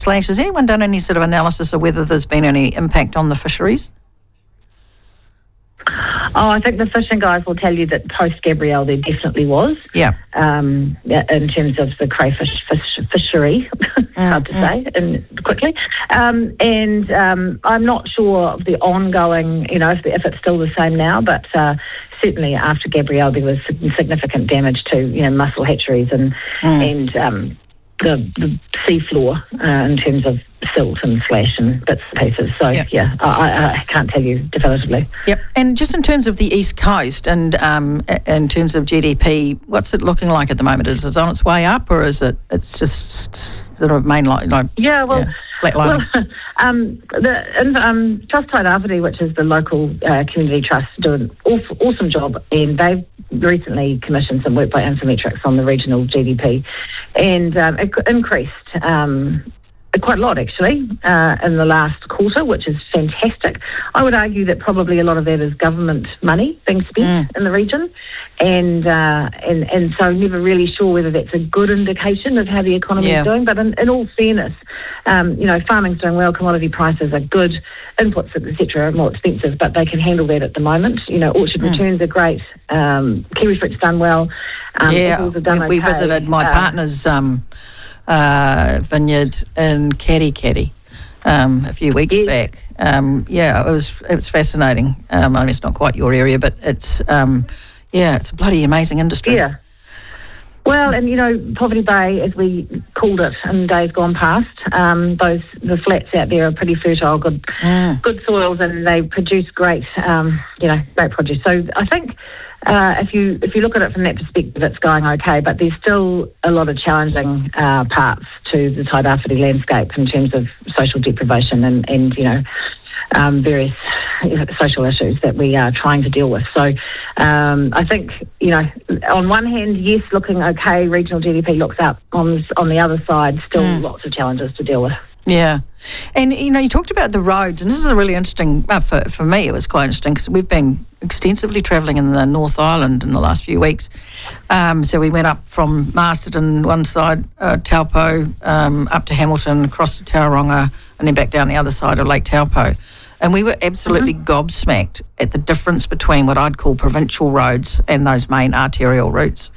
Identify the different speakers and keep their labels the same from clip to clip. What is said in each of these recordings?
Speaker 1: Has anyone done any sort of analysis of whether there's been any impact on the fisheries?
Speaker 2: Oh, I think the fishing guys will tell you that post-Gabrielle there definitely was.
Speaker 1: Yeah.
Speaker 2: In terms of the crayfish fishery, hard to say quickly. And I'm not sure of the ongoing, if it's still the same now, but certainly after Gabrielle there was significant damage to, mussel hatcheries and the seafloor in terms of silt and slash and bits and pieces. So, I can't tell you definitively.
Speaker 1: Yep. And just in terms of the East Coast and in terms of GDP, what's it looking like at the moment? Is it on its way up, or is it's just sort of mainline? Flatlining?
Speaker 2: The Trust Tairāwhiti, which is the local community trust, do an awesome job, and they've recently commissioned some work by Infometrics on the regional GDP, and it increased quite a lot actually in the last quarter, which is fantastic. I would argue that probably a lot of that is government money being spent in the region, and so never really sure whether that's a good indication of how the economy is doing. But in all fairness, farming's doing well, commodity prices are good, inputs etc. are more expensive, but they can handle that at the moment. Orchard returns are great, kiwi fruit's done well.
Speaker 1: We visited my partner's vineyard in Kadikadi a few weeks back. It was fascinating. I mean, it's not quite your area, but it's it's a bloody amazing industry.
Speaker 2: Yeah. Well, and Poverty Bay, as we called it in days gone past, the flats out there are pretty fertile, good soils, and they produce great produce. So I think if you look at it from that perspective, it's going okay, but there's still a lot of challenging parts to the Tairāwhiti landscape in terms of social deprivation and various social issues that we are trying to deal with. So I think, on one hand, yes, looking okay, regional GDP looks up. On the other side, still lots of challenges to deal with.
Speaker 1: Yeah. And, you talked about the roads, and this is a really interesting, for me it was quite interesting because we've been extensively travelling in the North Island in the last few weeks. So we went up from Masterton, one side, Taupo, up to Hamilton, across to Tauranga, and then back down the other side of Lake Taupo. And we were absolutely gobsmacked at the difference between what I'd call provincial roads and those main arterial routes.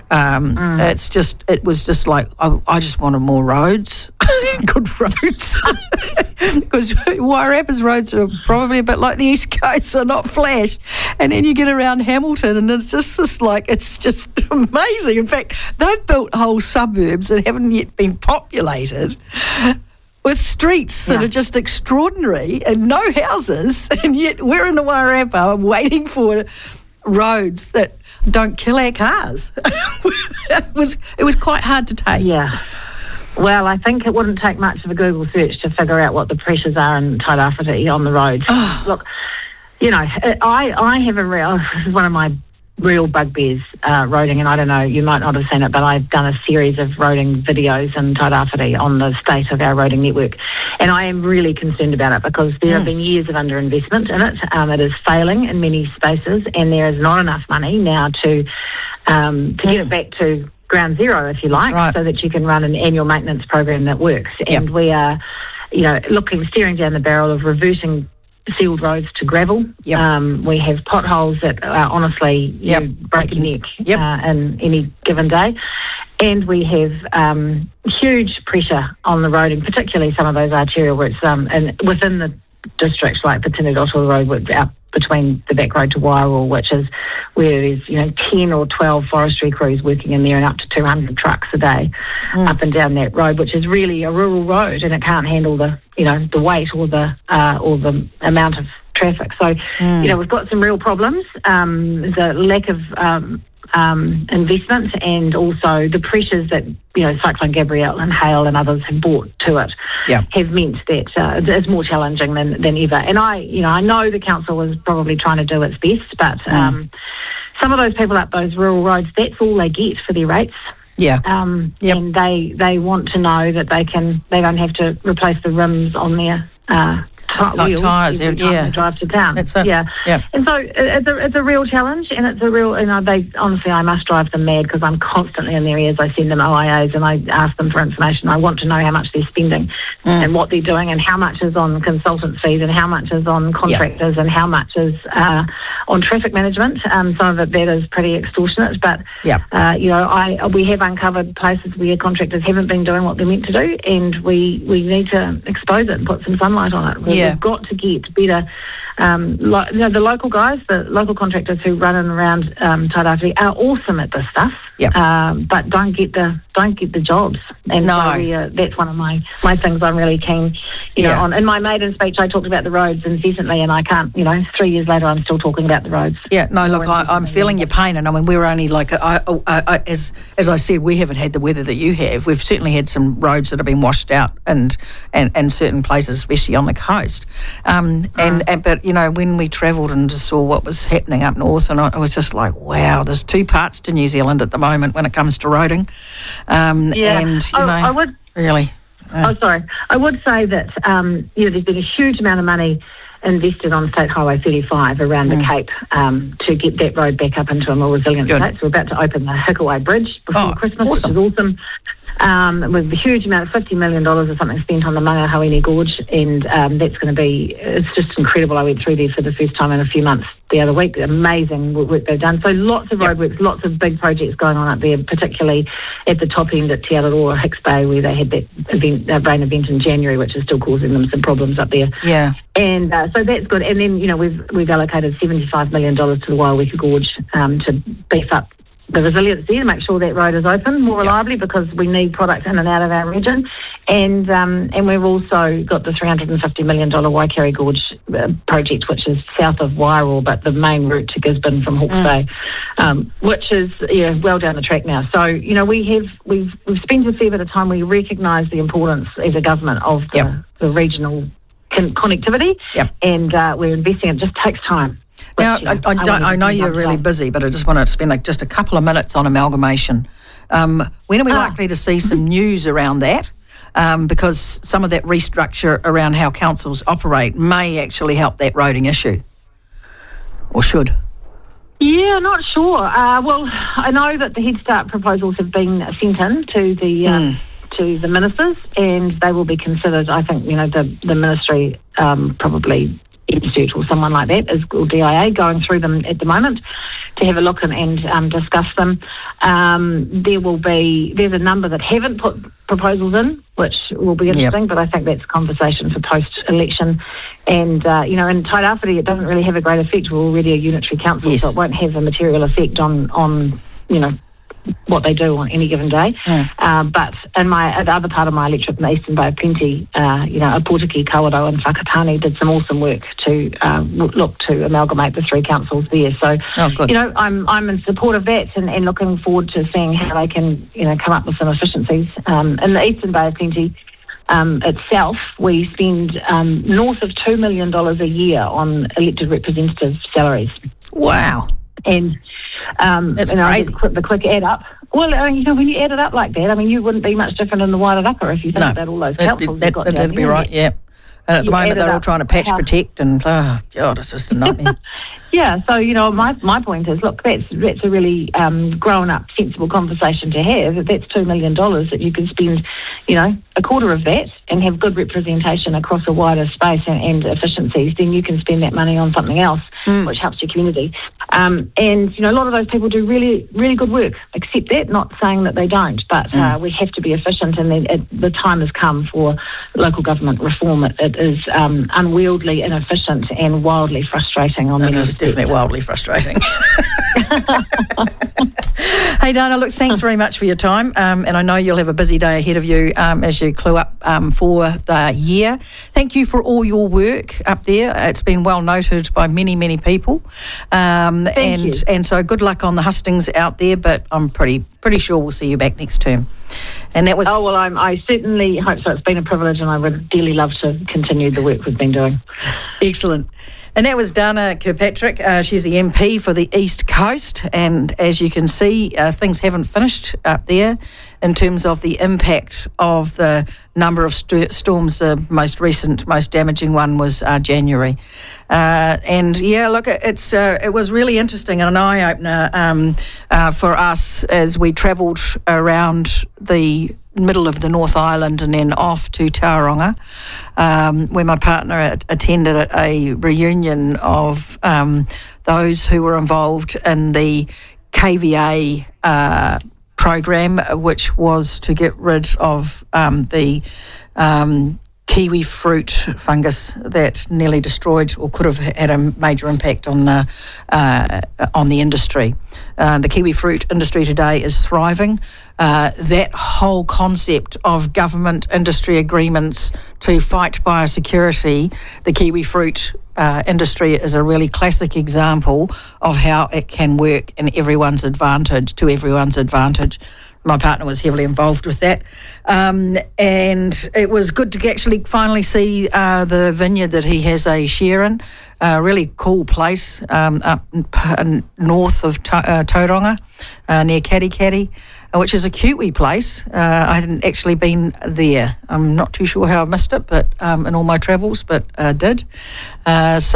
Speaker 1: It was just like, I just wanted more roads, good roads. Because Wairarappa's roads are probably a bit like the East Coast, they're not flash. And then you get around Hamilton and it's just amazing. In fact, they've built whole suburbs that haven't yet been populated with streets that are just extraordinary and no houses, and yet we're in the Wairarappa waiting for roads that don't kill our cars. It was quite hard to take.
Speaker 2: Yeah. Well, I think it wouldn't take much of a Google search to figure out what the pressures are in Tairāwhiti on the roads. Look, I have this is one of my real bugbears, roading, and I don't know, you might not have seen it, but I've done a series of roading videos in Tairāwhiti on the state of our roading network, and I am really concerned about it because there have been years of underinvestment in it. It is failing in many spaces, and there is not enough money now to get it back to ground zero, if you like, so that you can run an annual maintenance program that works. And we are, staring down the barrel of reverting sealed roads to gravel. We have potholes that are honestly break your neck in any given day. And we have huge pressure on the roading, particularly some of those arterial routes and within the districts like the Tinedoto Road out between the back road to Wairoa, which is where there's 10 or 12 forestry crews working in there and up to 200 trucks a day up and down that road, which is really a rural road, and it can't handle the weight or the amount of traffic. So we've got some real problems. There's a lack of investment, and also the pressures that Cyclone Gabrielle and hail and others have brought to it have meant that it's more challenging than ever. And I know the council is probably trying to do its best, but some of those people up those rural roads, that's all they get for their rates. And they want to know that they don't have to replace the rims on their wheels
Speaker 1: tyres,
Speaker 2: every time they drive to town. And so it's a real challenge, and it's a real, honestly, I must drive them mad because I'm constantly in their ears. I send them OIAs and I ask them for information. I want to know how much they're spending and what they're doing, and how much is on consultant fees, and how much is on contractors, and how much is on traffic management. Some of that is pretty extortionate, but we have uncovered places where contractors haven't been doing what they're meant to do, and we need to expose it and put some sunlight on it. We've got to get better. The local guys, the local contractors who run and around Tairāwhiti are awesome at this stuff, but don't get the jobs. And so that's one of my things I'm really keen, on. In my maiden speech, I talked about the roads incessantly, and I can't, 3 years later, I'm still talking about the roads. Yeah, no, look, I'm feeling your pain, and I mean, we're only like, as I said, we haven't had the weather that you have. We've certainly had some roads that have been washed out, and certain places, especially on the coast. But when we travelled and just saw what was happening up north, and I was just like, wow, there's two parts to New Zealand at the moment when it comes to roading. I would really. I would say that there's been a huge amount of money invested on State Highway 35 around the Cape to get that road back up into a more resilient state. So we're about to open the Hikawai Bridge before Christmas, which is awesome. With a huge amount of $50 million or something spent on the Mangahauini Gorge, and that's going to be, it's just incredible. I went through there for the first time in a few months the other week. Amazing work they've done. So lots of roadworks, lots of big projects going on up there, particularly at the top end at Te Araroa, Hicks Bay, where they had that rain event in January, which is still causing them some problems up there. Yeah. And so that's good. And then, we've allocated $75 million to the Waiweka Gorge to beef up the resilience there, to make sure that road is open more reliably, because we need product in and out of our region. And we've also got the $350 million Waikari Gorge project, which is south of Wairoa, but the main route to Gisborne from Hawke's Bay, which is well down the track now. So we've spent a fair bit of time. We recognise the importance as a government of the regional connectivity, and we're investing. It just takes time. Now, I know you're really busy, but I just want to spend just a couple of minutes on amalgamation. When are we likely to see some news around that? Because some of that restructure around how councils operate may actually help that roading issue, or should. Yeah, not sure. Well, I know that the Head Start proposals have been sent in to the ministers, and they will be considered. I think the ministry probably Institute or someone like that, or DIA, going through them at the moment to have a look and discuss them. There's a number that haven't put proposals in, which will be interesting, but I think that's a conversation for post-election. And, in Tairāwhiti, it doesn't really have a great effect. We're already a unitary council, so it won't have a material effect on what they do on any given day. But in the other part of my electorate in the Eastern Bay of Plenty, Opotiki, Kawerau and Whakatane did some awesome work to look to amalgamate the three councils there. So, I'm in support of that and looking forward to seeing how they can, come up with some efficiencies. In the Eastern Bay of Plenty itself, we spend north of $2 million a year on elected representative salaries. Wow. And that's crazy. The quick add up. Well, when you add it up like that, you wouldn't be much different in the Wairarapa if you think about all those councils you've got down there. That'd be right, yeah. And at the moment, they're all trying to patch protect, and it's just a nightmare. So my point is, look, that's a really grown-up, sensible conversation to have. That's $2 million that you can spend, a quarter of that, and have good representation across a wider space and efficiencies. Then you can spend that money on something else, which helps your community. And a lot of those people do really, really good work. Accept that, not saying that they don't, but we have to be efficient, and the time has come for local government reform. It is unwieldy, inefficient, and wildly frustrating on many aspects. Definitely wildly frustrating. Hey, Dana, look, thanks very much for your time, and I know you'll have a busy day ahead of you as you clue up for the year. Thank you for all your work up there. It's been well noted by many, many people, and so good luck on the hustings out there, but I'm pretty sure we'll see you back next term. And that was... Oh, well, I certainly hope so. It's been a privilege, and I would dearly love to continue the work we've been doing. Excellent. And that was Dana Kirkpatrick. She's the MP for the East Coast, and as you can see, things haven't finished up there.
Speaker 1: in terms of the impact of the number of storms. The most recent, most damaging one was January. It was really interesting and an eye-opener for us as we travelled around the middle of the North Island and then off to Tauranga, where my partner attended a reunion of those who were involved in the KVA program, which was to get rid of the kiwi fruit fungus that nearly destroyed or could have had a major impact on the industry. The kiwi fruit industry today is thriving. That whole concept of government industry agreements to fight biosecurity, the kiwi fruit industry is a really classic example of how it can work to everyone's advantage. My partner was heavily involved with that. And it was good to actually finally see the vineyard that he has a share in. A really cool place up north of Tauranga, near Katikati, which is a Kiwi place. I hadn't actually been there. I'm not too sure how I missed it, but in all my travels, but did. Just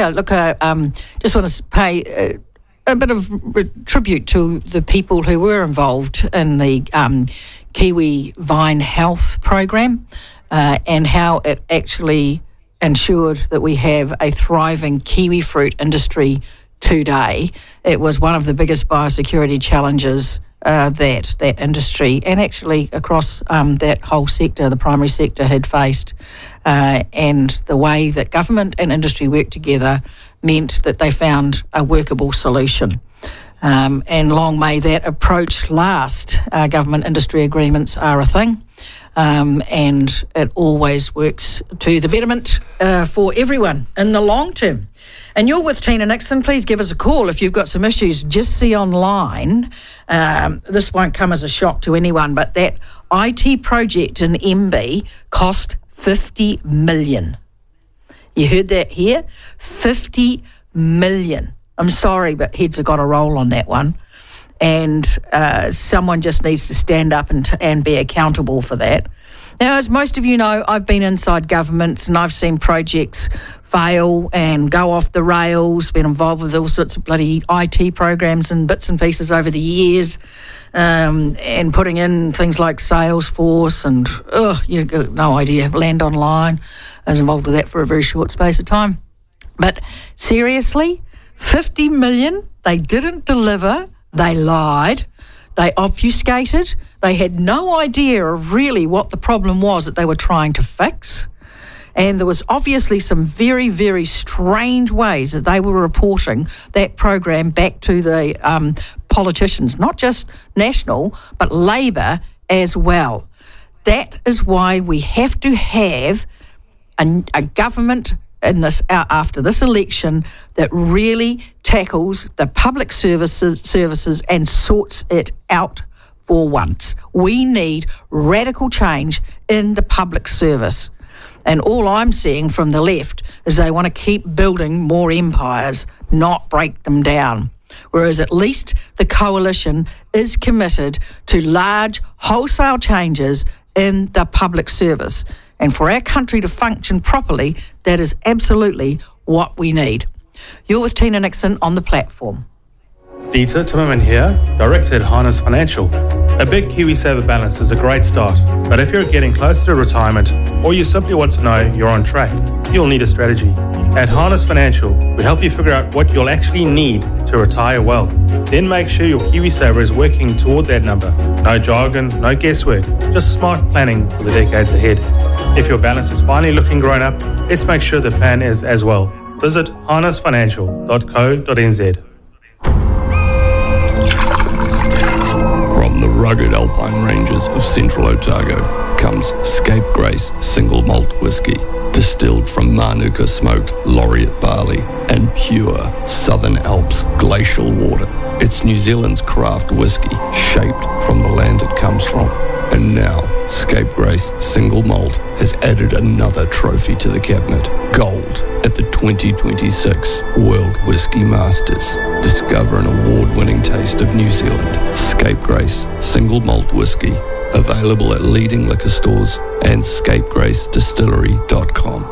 Speaker 1: want to pay a bit of tribute to the people who were involved in the Kiwi Vine Health program and how it actually ensured that we have a thriving kiwi fruit industry today. It was one of the biggest biosecurity challenges that industry and actually across that whole sector, the primary sector, had faced. And the way that government and industry worked together meant that they found a workable solution. And long may that approach last. Government industry agreements are a thing, and it always works to the betterment for everyone in the long term. And you're with Tina Nixon. Please give us a call if you've got some issues. Just see online. This won't come as a shock to anyone, but that IT project in MB cost $50 million. You heard that here? $50 million. I'm sorry, but heads have got a roll on that one. And someone just needs to stand up and be accountable for that. Now, as most of you know, I've been inside governments and I've seen projects fail and go off the rails, been involved with all sorts of bloody IT programs and bits and pieces over the years, and putting in things like Salesforce and, you've got no idea, Land Online. I was involved with that for a very short space of time. But seriously, $50 million, they didn't deliver, they lied, they obfuscated, they had no idea of really what the problem was that they were trying to fix. And there was obviously some very, very strange ways that they were reporting that program back to the politicians, not just national, but Labor as well. That is why we have to have a government in this after this election that really tackles the public services and sorts it out for once. We need radical change in the public service. And all I'm seeing from the left is they want to keep building more empires, not break them down. Whereas at least the coalition is committed to large wholesale changes in the public service. And for our country to function properly, that is absolutely what we need. You're with Tina Nixon on the platform.
Speaker 3: Dieter Timmerman here, Director at Harness Financial. A big KiwiSaver balance is a great start, but if you're getting closer to retirement or you simply want to know you're on track, you'll need a strategy. At Harness Financial, we help you figure out what you'll actually need to retire well. Then make sure your KiwiSaver is working toward that number. No jargon, no guesswork, just smart planning for the decades ahead. If your balance is finally looking grown up, let's make sure the plan is as well. Visit harnessfinancial.co.nz.
Speaker 4: From the rugged alpine ranges of central Otago comes Scapegrace Single Malt Whisky, distilled from Manuka smoked laureate barley and pure Southern Alps glacial water. It's New Zealand's craft whisky, shaped from the land it comes from. And now, Scapegrace Single Malt has added another trophy to the cabinet, gold, at the 2026 World Whisky Masters. Discover an award-winning taste of New Zealand. Scape Grace Single Malt Whisky. Available at leading liquor stores and scapegracedistillery.com.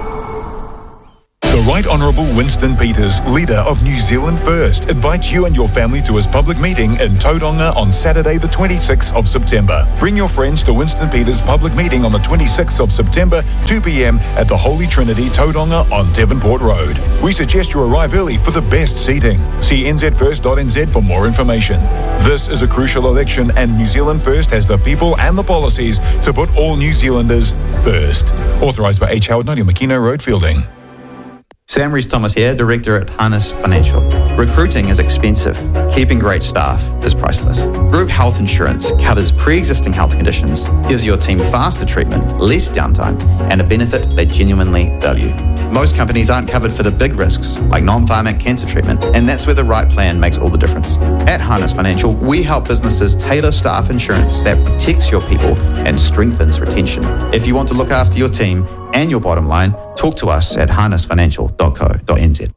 Speaker 5: The Right Honourable Winston Peters, leader of New Zealand First, invites you and your family to his public meeting in Tauranga on Saturday the 26th of September. Bring your friends to Winston Peters' public meeting on the 26th of September, 2 p.m. at the Holy Trinity, Tauranga on Devonport Road. We suggest you arrive early for the best seating. See nzfirst.nz for more information. This is a crucial election and New Zealand First has the people and the policies to put all New Zealanders first. Authorised by H. Howard Noddy, Makino Road, Fielding.
Speaker 6: Sam Rees-Thomas here, Director at Harness Financial. Recruiting is expensive. Keeping great staff is priceless. Group health insurance covers pre-existing health conditions, gives your team faster treatment, less downtime, and a benefit they genuinely value. Most companies aren't covered for the big risks, like non-pharmac cancer treatment, and that's where the right plan makes all the difference. At Harness Financial, we help businesses tailor staff insurance that protects your people and strengthens retention. If you want to look after your team and your bottom line, talk to us at harnessfinancial.co.nz.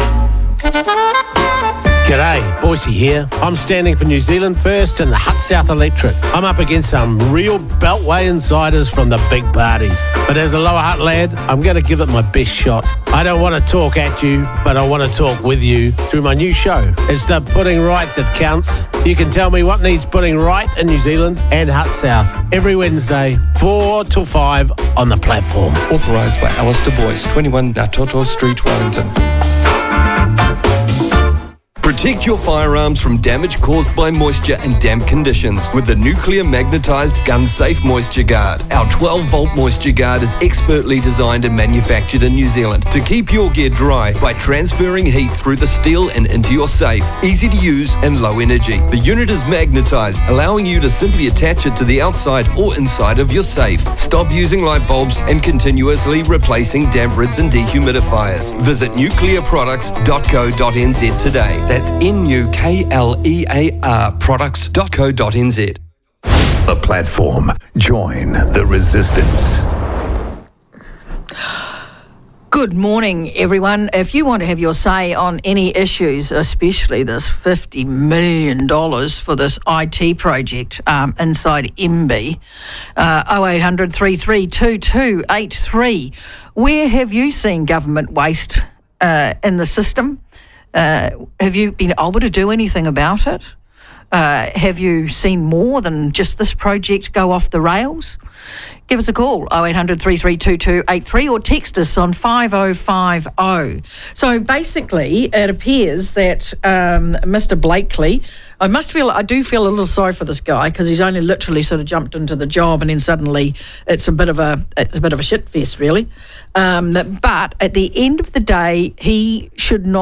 Speaker 7: G'day, Boise here. I'm standing for New Zealand First and the Hut South Electorate. I'm up against some real Beltway insiders from the big parties. But as a Lower Hutt lad, I'm going to give it my best shot. I don't want to talk at you, but I want to talk with you through my new show. It's the Putting Right that counts. You can tell me what needs putting right in New Zealand and Hut South every Wednesday, 4 till 5 on the platform.
Speaker 4: Authorised by Alistair Boyce, 21 Natoto Street, Wellington. Protect your firearms from damage caused by moisture and damp conditions with the Nuclear Magnetised Gun Safe Moisture Guard. Our 12-volt moisture guard is expertly designed and manufactured in New Zealand to keep your gear dry by transferring heat through the steel and into your safe. Easy to use and low energy. The unit is magnetised, allowing you to simply attach it to the outside or inside of your safe. Stop using light bulbs and continuously replacing damp rids and dehumidifiers. Visit nuclearproducts.co.nz today. That's NUKLEAR products.co.nz.
Speaker 5: The platform. Join the resistance.
Speaker 1: Good morning, everyone. If you want to have your say on any issues, especially this $50 million for this IT project inside MB, 0800 3322 83. Where have you seen government waste in the system? Have you been able to do anything about it? Have you seen more than just this project go off the rails? Give us a call, 0800 3322 83, or text us on 5050. So basically, it appears that Mr. Blakely, I do feel a little sorry for this guy because he's only literally sort of jumped into the job and then suddenly it's a bit of a shit fest, really. But at the end of the day, he should not